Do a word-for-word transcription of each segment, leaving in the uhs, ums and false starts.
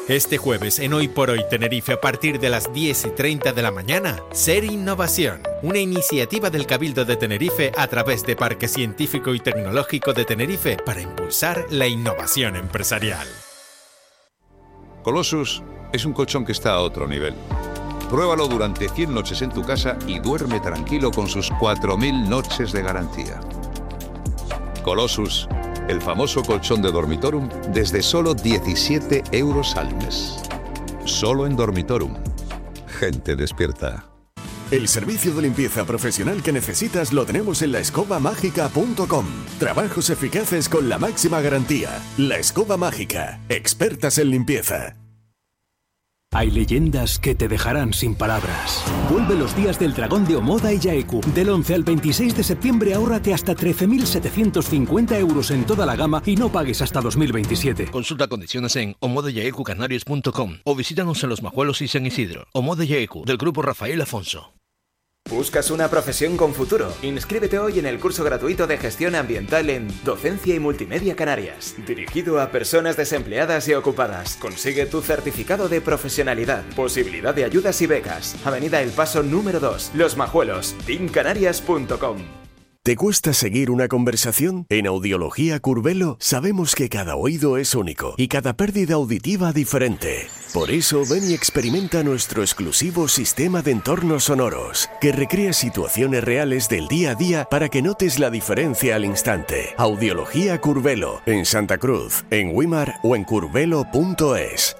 Este jueves en Hoy por Hoy Tenerife a partir de las diez y treinta de la mañana, Ser Innovación, una iniciativa del Cabildo de Tenerife a través de Parque Científico y Tecnológico de Tenerife para impulsar la innovación empresarial. Colossus es un colchón que está a otro nivel. Pruébalo durante cien noches en tu casa y duerme tranquilo con sus cuatro mil noches de garantía. Colossus, el famoso colchón de Dormitorum, desde solo diecisiete euros al mes. Solo en Dormitorum. Gente despierta. El servicio de limpieza profesional que necesitas lo tenemos en la escoba mágica punto com. Trabajos eficaces con la máxima garantía. La Escoba Mágica. Expertas en limpieza. Hay leyendas que te dejarán sin palabras. Vuelve los días del dragón de Omoda y Yaeku. Del once al veintiséis de septiembre ahórrate hasta trece mil setecientos cincuenta euros en toda la gama y no pagues hasta dos mil veintisiete. Consulta condiciones en omoda yaeku canarias punto com o visítanos en Los Majuelos y San Isidro. Omoda Yaeku, del grupo Rafael Afonso. ¿Buscas una profesión con futuro? Inscríbete hoy en el curso gratuito de gestión ambiental en Docencia y Multimedia Canarias, dirigido a personas desempleadas y ocupadas. Consigue tu certificado de profesionalidad, posibilidad de ayudas y becas. Avenida El Paso número dos, Los Majuelos, team canarias punto com. ¿Te cuesta seguir una conversación? En Audiología Curvelo sabemos que cada oído es único y cada pérdida auditiva diferente. Por eso ven y experimenta nuestro exclusivo sistema de entornos sonoros, que recrea situaciones reales del día a día para que notes la diferencia al instante. Audiología Curvelo, en Santa Cruz, en Wimar o en curvelo punto es.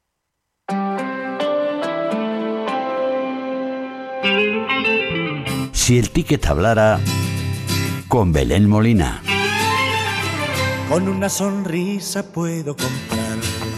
Si el ticket hablara, con Belén Molina. Con una sonrisa puedo comprar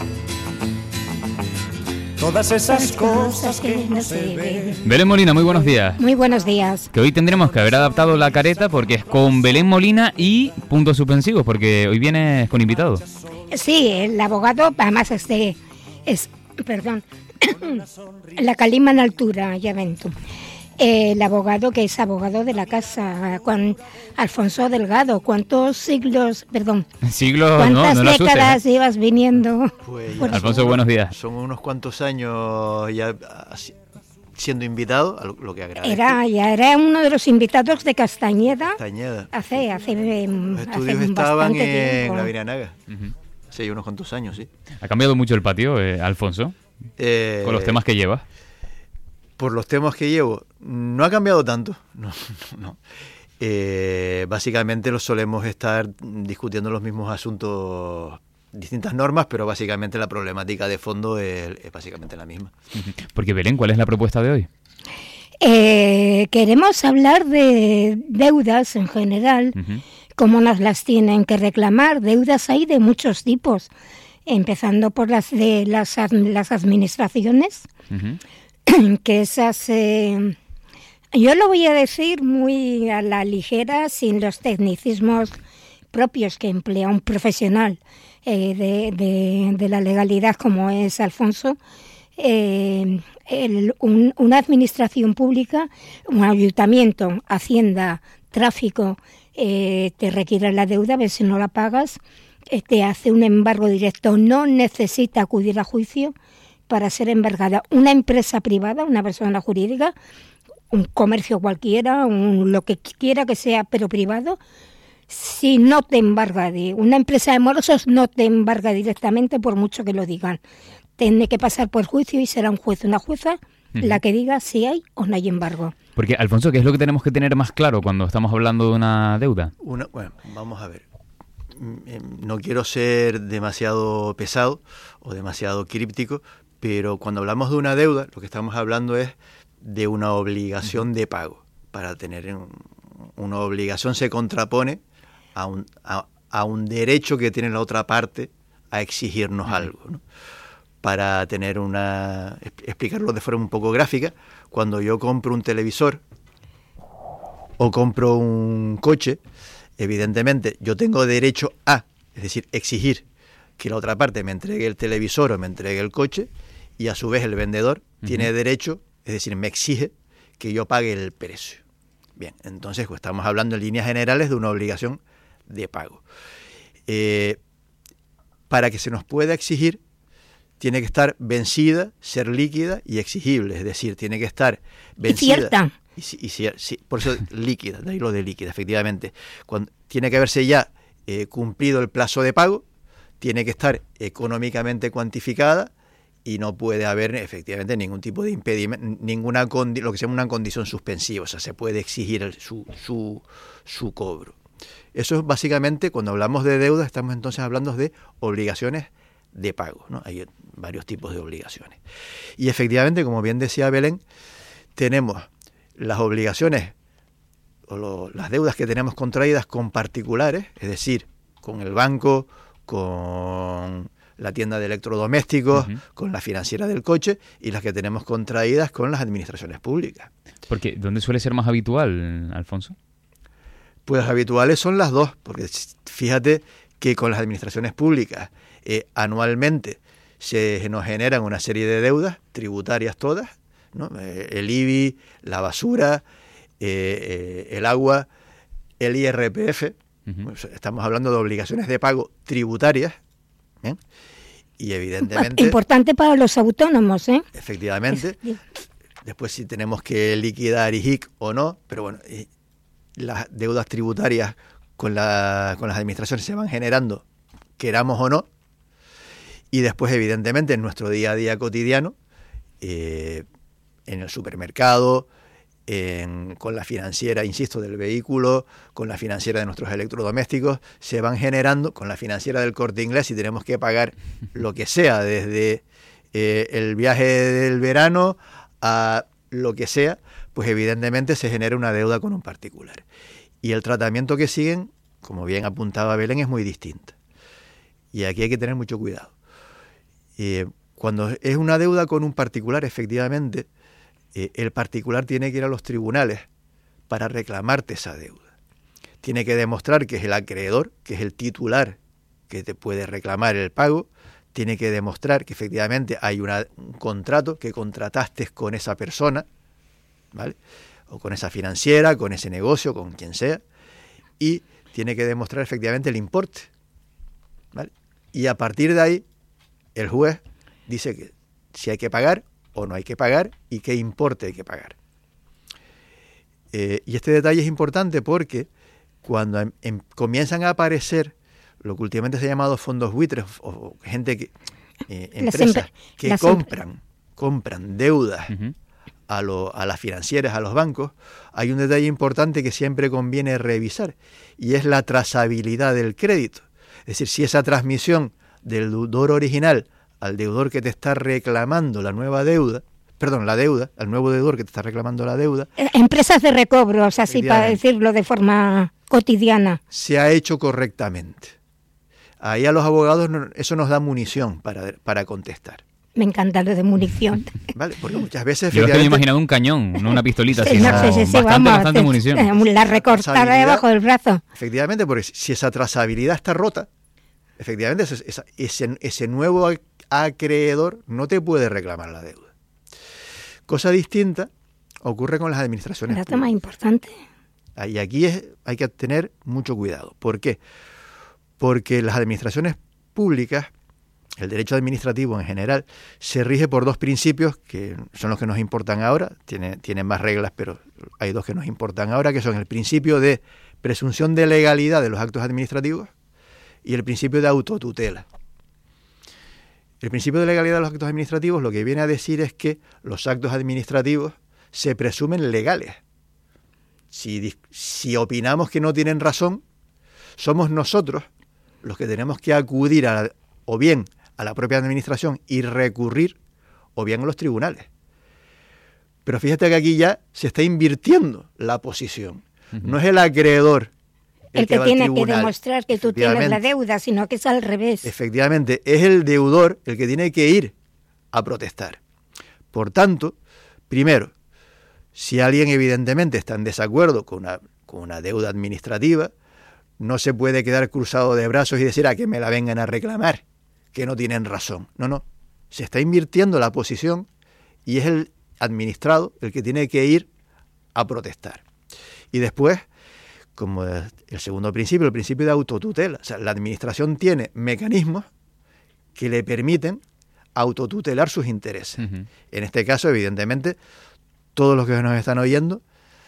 todas esas cosas que no se ven. Belén Molina, muy buenos días. Muy buenos días. Que hoy tendremos que haber adaptado la careta porque es con Belén Molina y puntos suspensivos, porque hoy vienes con invitado. Sí, el abogado, además este es, perdón, la calima en altura, ya ven tú. El abogado que es abogado de la casa, Juan Alfonso Delgado. ¿Cuántos siglos, perdón? Siglos, ¿Cuántas no, no décadas uses, ¿eh? ibas viniendo? Pues por Alfonso, buenos días. Son unos cuantos años ya siendo invitado, a lo que agradezco. Era, ya era uno de los invitados de Castañeda. Castañeda. Hace, hace, Los hace estudios estaban en tiempo. la Viranaga. Uh-huh. Hace unos cuantos años, sí. ¿Ha cambiado mucho el patio, eh, Alfonso? Eh, con los temas que llevas. Por los temas que llevo, no ha cambiado tanto, no, no, no. Eh, básicamente los solemos estar discutiendo los mismos asuntos, distintas normas, pero básicamente la problemática de fondo es, es básicamente la misma. Porque Belén, ¿cuál es la propuesta de hoy? Eh, queremos hablar de deudas en general, uh-huh. Cómo nos las tienen que reclamar. Deudas hay de muchos tipos, empezando por las de las, las administraciones. Uh-huh. Que esas, eh, yo lo voy a decir muy a la ligera, sin los tecnicismos propios que emplea un profesional eh, de, de, de la legalidad como es Alfonso. Eh, el, un, una administración pública, un ayuntamiento, Hacienda, tráfico, eh, te requiere la deuda, a ver si no la pagas, eh, te hace un embargo directo, no necesita acudir a juicio para ser embargada. Una empresa privada, una persona jurídica, un comercio cualquiera, un, lo que quiera que sea, pero privado, si no te embarga, de una empresa de morosos no te embarga directamente por mucho que lo digan. Tiene que pasar por juicio y será un juez, una jueza, uh-huh. La que diga si hay o no hay embargo. Porque, Alfonso, ¿qué es lo que tenemos que tener más claro cuando estamos hablando de una deuda? Una, bueno, vamos a ver. No quiero ser demasiado pesado o demasiado críptico, pero cuando hablamos de una deuda, lo que estamos hablando es de una obligación de pago. Para tener un, una obligación se contrapone a un, a, a un derecho que tiene la otra parte a exigirnos uh-huh. algo, ¿no? Para tener una... explicarlo de forma un poco gráfica, cuando yo compro un televisor o compro un coche, evidentemente yo tengo derecho a, es decir, exigir que la otra parte me entregue el televisor o me entregue el coche, y a su vez el vendedor uh-huh. tiene derecho, es decir, me exige que yo pague el precio. Bien, entonces pues, estamos hablando en líneas generales de una obligación de pago. Eh, para que se nos pueda exigir, tiene que estar vencida, ser líquida y exigible, es decir, tiene que estar vencida. Y cierta. Y, y, y, sí, por eso líquida, de ahí lo de líquida, efectivamente. Cuando, tiene que haberse ya eh, cumplido el plazo de pago, tiene que estar económicamente cuantificada y no puede haber efectivamente ningún tipo de impedimento, ninguna condi- lo que se llama una condición suspensiva, o sea, se puede exigir el, su, su, su cobro. Eso es básicamente, cuando hablamos de deuda, estamos entonces hablando de obligaciones de pago, ¿no? Hay varios tipos de obligaciones. Y efectivamente, como bien decía Belén, tenemos las obligaciones o lo, las deudas que tenemos contraídas con particulares, es decir, con el banco, con la tienda de electrodomésticos, uh-huh. con la financiera del coche, y las que tenemos contraídas con las administraciones públicas. Porque ¿dónde suele ser más habitual, Alfonso? Pues habituales son las dos, porque fíjate que con las administraciones públicas eh, anualmente se nos generan una serie de deudas tributarias todas, ¿no? Eh, el I B I, la basura, eh, eh, el agua, el I R P F. Uh-huh. Pues estamos hablando de obligaciones de pago tributarias, ¿eh? Y evidentemente... Importante para los autónomos, ¿eh? Efectivamente. Después si tenemos que liquidar I J I C o no, pero bueno, las deudas tributarias con, la, con las administraciones se van generando, queramos o no, y después evidentemente en nuestro día a día cotidiano, eh, en el supermercado, en, con la financiera, insisto, del vehículo, con la financiera de nuestros electrodomésticos, se van generando, con la financiera del Corte Inglés, si tenemos que pagar lo que sea, desde eh, el viaje del verano a lo que sea, pues evidentemente se genera una deuda con un particular. Y el tratamiento que siguen, como bien apuntaba Belén, es muy distinto. Y aquí hay que tener mucho cuidado. Eh, cuando es una deuda con un particular, efectivamente, eh, el particular tiene que ir a los tribunales para reclamarte esa deuda. Tiene que demostrar que es el acreedor, que es el titular que te puede reclamar el pago. Tiene que demostrar que efectivamente hay una, un contrato que contrataste con esa persona, ¿vale? O con esa financiera, con ese negocio, con quien sea. Y tiene que demostrar efectivamente el importe, ¿vale? Y a partir de ahí, el juez dice que si hay que pagar o no hay que pagar y qué importe hay que pagar. Eh, y este detalle es importante porque cuando em, em, comienzan a aparecer lo que últimamente se ha llamado fondos buitres o, o gente que, eh, empresas que compran, compran deudas uh-huh. a, lo, a las financieras, a los bancos, hay un detalle importante que siempre conviene revisar y es la trazabilidad del crédito. Es decir, si esa transmisión del deudor original al deudor que te está reclamando la nueva deuda, perdón, la deuda, al nuevo deudor que te está reclamando la deuda. Empresas de recobros, así para decirlo de forma cotidiana. Se ha hecho correctamente. Ahí a los abogados no, eso nos da munición para, para contestar. Me encanta lo de munición. Vale, porque muchas veces... Yo es que me he imaginado un cañón, no una pistolita, sí, sino no, sí, sí, sí, bastante, vamos, bastante te, munición. La recortada debajo del brazo. Efectivamente, porque si esa trazabilidad está rota, efectivamente ese, ese, ese nuevo acreedor no te puede reclamar la deuda. Cosa distinta ocurre con las administraciones públicas. Más importante. Y aquí es, hay que tener mucho cuidado. ¿Por qué? Porque las administraciones públicas, el derecho administrativo en general, se rige por dos principios que son los que nos importan ahora. Tiene, tienen más reglas, pero hay dos que nos importan ahora, que son el principio de presunción de legalidad de los actos administrativos y el principio de autotutela. El principio de legalidad de los actos administrativos lo que viene a decir es que los actos administrativos se presumen legales. Si, si opinamos que no tienen razón, somos nosotros los que tenemos que acudir a, o bien a la propia administración y recurrir, o bien a los tribunales. Pero fíjate que aquí ya se está invirtiendo la posición. Uh-huh. No es el acreedor el, el que, que tiene que demostrar que tú tienes la deuda, sino que es al revés. Efectivamente, es el deudor el que tiene que ir a protestar. Por tanto, primero, si alguien evidentemente está en desacuerdo con una, con una deuda administrativa, no se puede quedar cruzado de brazos y decir a que me la vengan a reclamar, que no tienen razón. No, no, se está invirtiendo la posición y es el administrado el que tiene que ir a protestar. Y después, como el segundo principio, el principio de autotutela. O sea, la administración tiene mecanismos que le permiten autotutelar sus intereses. Uh-huh. En este caso, evidentemente, todos los que nos están oyendo,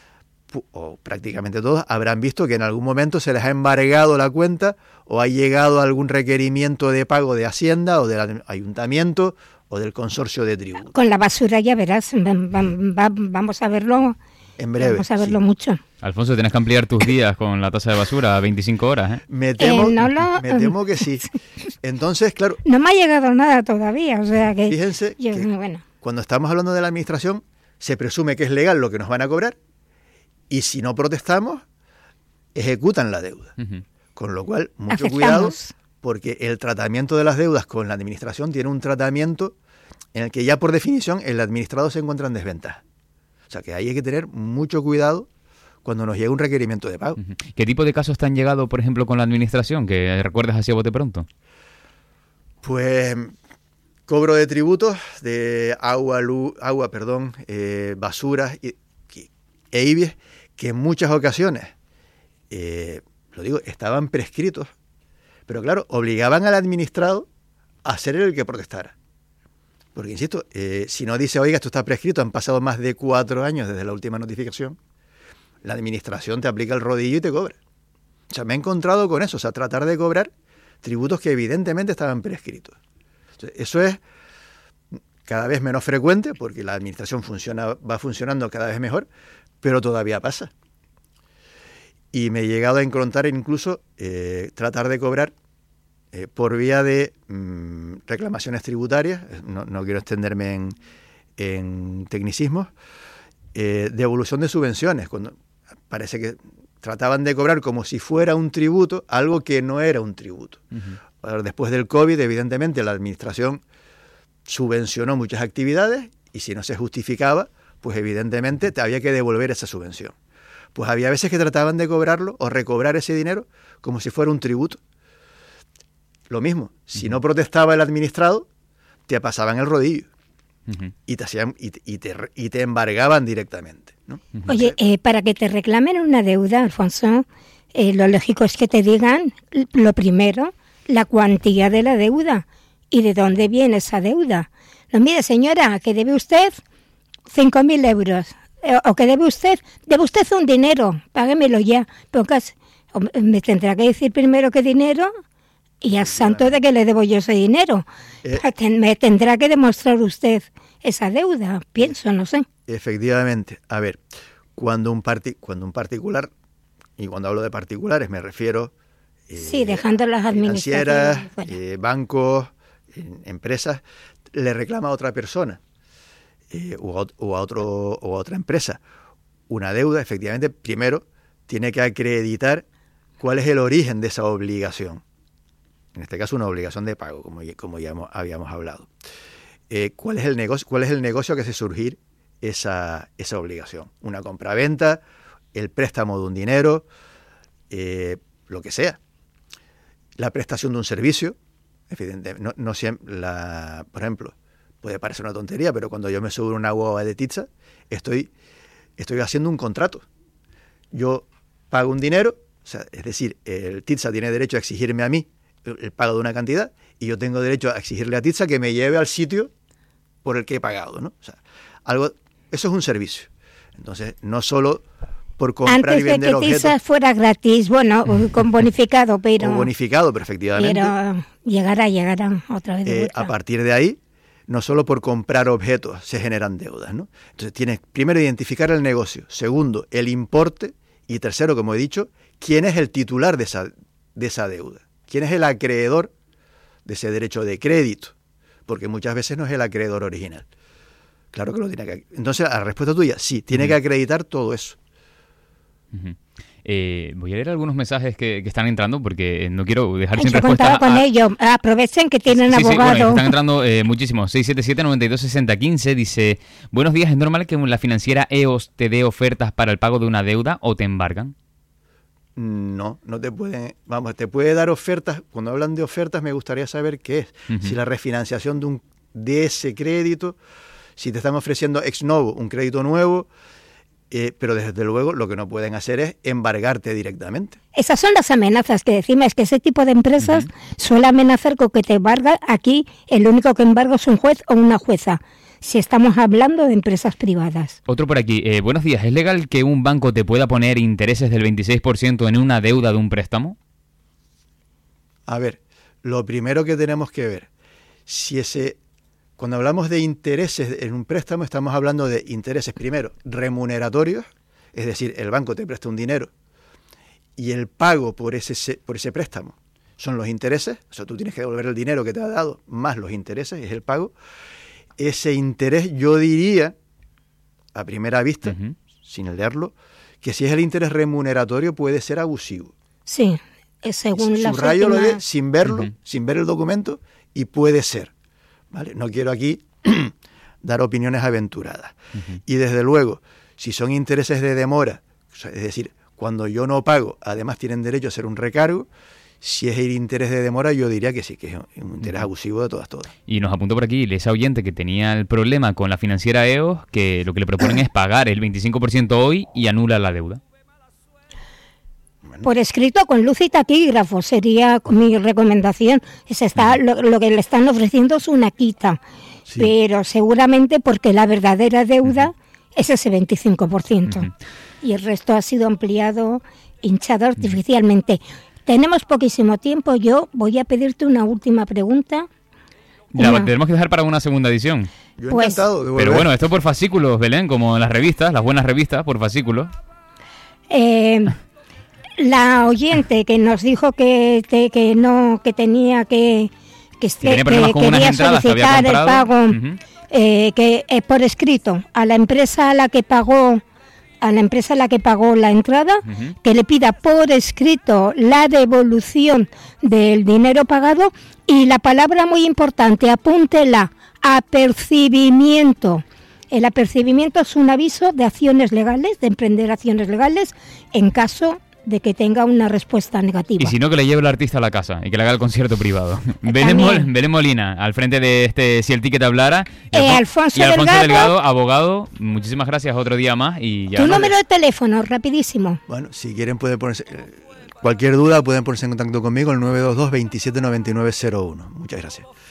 o prácticamente todos, habrán visto que en algún momento se les ha embargado la cuenta o ha llegado algún requerimiento de pago de Hacienda o del Ayuntamiento o del Consorcio de Tributos. Con la basura ya verás, va, va, vamos a verlo en breve. Vamos a verlo sí. mucho. Alfonso, tienes que ampliar tus días con la tasa de basura a veinticinco horas, ¿eh? Me temo, eh, no lo... me temo que sí. Entonces, claro... No me ha llegado nada todavía, o sea que... Fíjense yo, que bueno. cuando estamos hablando de la administración, se presume que es legal lo que nos van a cobrar, y si no protestamos, ejecutan la deuda. Uh-huh. Con lo cual, mucho Aceptamos. Cuidado, porque el tratamiento de las deudas con la administración tiene un tratamiento en el que ya por definición el administrado se encuentra en desventaja. O sea que ahí hay que tener mucho cuidado cuando nos llega un requerimiento de pago. Uh-huh. ¿Qué tipo de casos te han llegado, por ejemplo, con la administración, que recuerdas así a bote pronto? Pues cobro de tributos, de agua, luz, agua, perdón, eh, basuras y, e I B I E S, que en muchas ocasiones, eh, lo digo, estaban prescritos, pero claro, obligaban al administrado a ser el que protestara. Porque, insisto, eh, si no dice, oiga, esto está prescrito, han pasado más de cuatro años desde la última notificación, la administración te aplica el rodillo y te cobra. O sea, me he encontrado con eso, o sea, tratar de cobrar tributos que evidentemente estaban prescritos. O sea, eso es cada vez menos frecuente porque la administración funciona, va funcionando cada vez mejor, pero todavía pasa. Y me he llegado a encontrar incluso eh, tratar de cobrar eh, por vía de mmm, reclamaciones tributarias, no, no quiero extenderme en, en tecnicismos, eh, devolución de subvenciones, cuando parece que trataban de cobrar como si fuera un tributo, algo que no era un tributo. Uh-huh. Ahora, después del COVID, evidentemente, la administración subvencionó muchas actividades y si no se justificaba, pues evidentemente te había que devolver esa subvención. Pues había veces que trataban de cobrarlo o recobrar ese dinero como si fuera un tributo. Lo mismo, si uh-huh. no protestaba el administrado, te pasaban el rodillo uh-huh. y, te hacían, y, y, te, y te embargaban directamente, ¿no? Uh-huh. Oye, eh, para que te reclamen una deuda, Alfonso, eh, lo lógico es que te digan, lo primero, la cuantía de la deuda y de dónde viene esa deuda. No, mire, señora, que debe usted cinco mil euros, eh, o que debe usted, debe usted un dinero, páguemelo ya. Pocas, me tendrá que decir primero qué dinero y a santo de que le debo yo ese dinero. Eh, me tendrá que demostrar usted esa deuda, pienso, no sé. Efectivamente. A ver, cuando un, parti- cuando un particular, y cuando hablo de particulares me refiero eh, sí, dejando las administraciones, eh, bancos, eh, empresas, le reclama a otra persona eh, o, a, o, a otro, o a otra empresa una deuda, efectivamente, primero tiene que acreditar cuál es el origen de esa obligación. En este caso, una obligación de pago, como ya, como ya hemos, habíamos hablado. Eh, ¿cuál es el negocio, cuál es el negocio que hace surgir esa, esa obligación? Una compraventa, el préstamo de un dinero, eh, lo que sea. La prestación de un servicio, evidentemente, no, no siempre, la, por ejemplo, puede parecer una tontería, pero cuando yo me subo a una guagua de pizza, estoy, estoy haciendo un contrato. Yo pago un dinero, o sea, es decir, el Titsa tiene derecho a exigirme a mí el pago de una cantidad y yo tengo derecho a exigirle a Titsa que me lleve al sitio por el que he pagado, ¿no? O sea, algo, eso es un servicio. Entonces, no solo por comprar antes y vender objetos. Antes de que Titsa fuera gratis, bueno, con bonificado, pero... Con bonificado, pero efectivamente. Pero llegará, llegará otra vez de eh, vuelta. A partir de ahí, no solo por comprar objetos se generan deudas, ¿no? Entonces, tienes primero identificar el negocio, segundo, el importe y tercero, como he dicho, quién es el titular de esa, de esa deuda. ¿Quién es el acreedor de ese derecho de crédito? Porque muchas veces no es el acreedor original. Claro que lo tiene que... Entonces, la respuesta tuya, sí, tiene uh-huh. que acreditar todo eso. Uh-huh. Eh, voy a leer algunos mensajes que, que están entrando porque no quiero dejar Ay, sin yo respuesta. Con a... ello. Aprovechen que tienen sí, abogado. Sí, bueno, están entrando eh, muchísimos. seis siete siete, nueve dos, seis cero uno cinco dice: buenos días, ¿es normal que la financiera E O S te dé ofertas para el pago de una deuda o te embargan? No, no te pueden, vamos, te puede dar ofertas. Cuando hablan de ofertas me gustaría saber qué es. Uh-huh. Si la refinanciación de, un, de ese crédito, si te están ofreciendo ex novo un crédito nuevo, Eh, pero desde luego lo que no pueden hacer es embargarte directamente. Esas son las amenazas que decimos, es que ese tipo de empresas uh-huh. suele amenazar con que te embarga. Aquí el único que embarga es un juez o una jueza, si estamos hablando de empresas privadas. Otro por aquí. Eh, buenos días. ¿Es legal que un banco te pueda poner intereses del veintiséis por ciento en una deuda de un préstamo? A ver, lo primero que tenemos que ver, si ese... Cuando hablamos de intereses en un préstamo, estamos hablando de intereses, primero, remuneratorios, es decir, el banco te presta un dinero y el pago por ese, por ese préstamo son los intereses, o sea, tú tienes que devolver el dinero que te ha dado más los intereses, es el pago. Ese interés, yo diría, a primera vista, uh-huh. sin leerlo, que si es el interés remuneratorio puede ser abusivo. Sí, según la Subrayo lo de sin verlo, uh-huh. sin ver el documento, y puede ser. ¿Vale? No quiero aquí dar opiniones aventuradas. Uh-huh. Y desde luego, si son intereses de demora, o sea, es decir, cuando yo no pago, además tienen derecho a hacer un recargo, si es el interés de demora, yo diría que sí, que es un interés abusivo de todas, todas. Y nos apuntó por aquí esa oyente que tenía el problema con la financiera E O S, que lo que le proponen es pagar el veinticinco por ciento hoy y anula la deuda. Por escrito, con luz y taquígrafo, sería mi recomendación. Se está, lo, lo que le están ofreciendo es una quita, sí. pero seguramente porque la verdadera deuda uh-huh. es ese veinticinco por ciento. Uh-huh. Y el resto ha sido ampliado, hinchado artificialmente. Uh-huh. Tenemos poquísimo tiempo. Yo voy a pedirte una última pregunta. La una. tenemos que dejar para una segunda edición. Yo pues, encantado de volver. Pero bueno, esto por fascículos, Belén, como en las revistas, las buenas revistas, por fascículos. Eh... La oyente que nos dijo que, te, que no, que tenía que, que, si tenía que quería entradas, solicitar que el pago uh-huh. eh, que eh, por escrito a la empresa a la que pagó a la empresa a la que pagó la entrada, uh-huh. que le pida por escrito la devolución del dinero pagado y la palabra muy importante, apúntela, apercibimiento. El apercibimiento es un aviso de acciones legales, de emprender acciones legales en caso de que tenga una respuesta negativa. Y si no, que le lleve el artista a la casa y que le haga el concierto privado. Belén Molina, al frente de este Si el Ticket Hablara. Y, eh, Alfonso, y Alfonso Delgado, Delgado, abogado. Muchísimas gracias, otro día más. Y ya tu no número de teléfono, rapidísimo. Bueno, si quieren pueden ponerse... Cualquier duda pueden ponerse en contacto conmigo, el nueve dos dos, veintisiete noventa y nueve cero uno. Muchas gracias.